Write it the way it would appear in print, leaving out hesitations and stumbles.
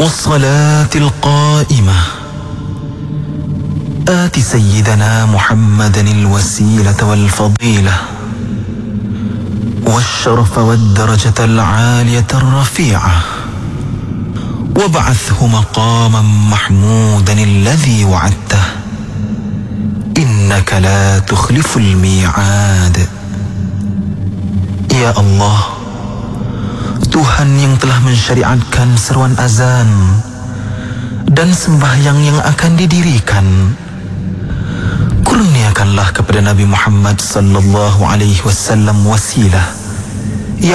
والصلاة القائمة آت سيدنا محمدا الوسيلة والفضيلة والشرف والدرجة العالية الرفيعة وابعثه مقاما محمودا الذي وعدته إنك لا تخلف الميعاد. Ya Allah, Tuhan yang telah mensyariatkan seruan azan dan sembahyang yang akan didirikan, kurniakanlah kepada Nabi Muhammad sallallahu alaihi wasallam wasilah